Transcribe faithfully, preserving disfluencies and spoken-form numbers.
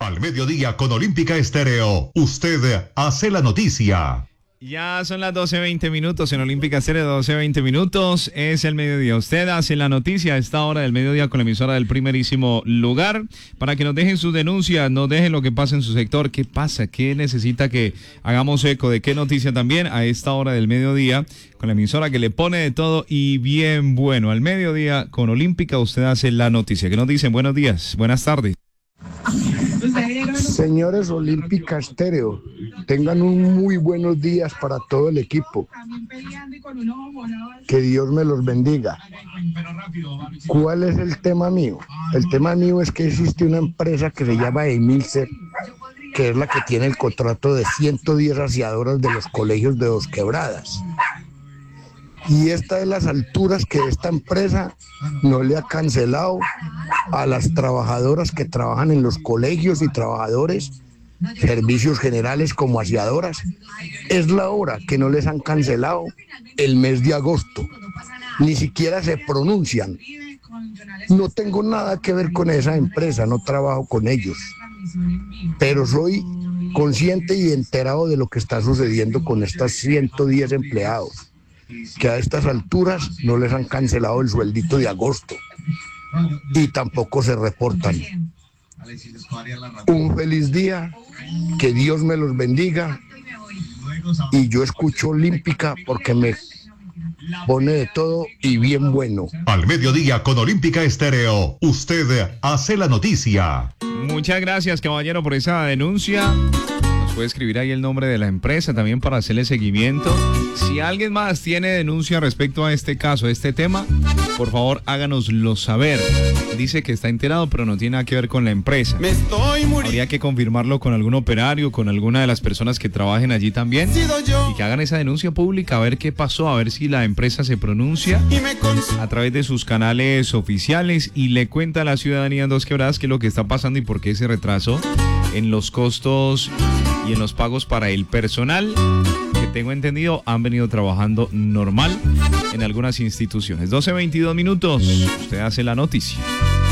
Al mediodía con Olímpica Estéreo, usted hace la noticia. Ya son las doce veinte minutos en Olímpica Estéreo, doce veinte minutos, es el mediodía. Usted hace la noticia a esta hora del mediodía con la emisora del primerísimo lugar, para que nos dejen sus denuncias, nos dejen lo que pasa en su sector, qué pasa, qué necesita que hagamos eco, de qué noticia también a esta hora del mediodía, con la emisora que le pone de todo y bien bueno. Al mediodía con Olímpica usted hace la noticia. ¿Qué nos dicen? Buenos días, buenas tardes. Señores Olímpica Estéreo, tengan un muy buenos días para todo el equipo. Que Dios me los bendiga. ¿Cuál es el tema mío? El tema mío es que existe una empresa que se llama Emilser, que es la que tiene el contrato de ciento diez rociadoras de los colegios de Dos Quebradas. Y esta es las alturas que esta empresa no le ha cancelado a las trabajadoras que trabajan en los colegios y trabajadores, servicios generales como aseadoras. Es la hora que no les han cancelado el mes de agosto. Ni siquiera se pronuncian. No tengo nada que ver con esa empresa, no trabajo con ellos. Pero soy consciente y enterado de lo que está sucediendo con estos ciento diez empleados, que a estas alturas no les han cancelado el sueldito de agosto y tampoco se reportan. Un feliz día, que Dios me los bendiga, y yo escucho Olímpica porque me pone de todo y bien bueno. Al mediodía con Olímpica Estéreo, usted hace la noticia. Muchas gracias, caballero, por esa denuncia. Puede escribir ahí el nombre de la empresa también para hacerle seguimiento. Si alguien más tiene denuncia respecto a este caso, a este tema, por favor háganoslo saber. Dice que está enterado, pero no tiene nada que ver con la empresa. Me estoy muriendo. Habría que confirmarlo con algún operario, con alguna de las personas que trabajen allí también, y que hagan esa denuncia pública, a ver qué pasó, a ver si la empresa se pronuncia a través de sus canales oficiales y le cuenta a la ciudadanía en Dos Quebradas qué es lo que está pasando y por qué ese retraso en los costos y en los pagos para el personal, que tengo entendido han venido trabajando normal en algunas instituciones. doce veintidós minutos, usted hace la noticia.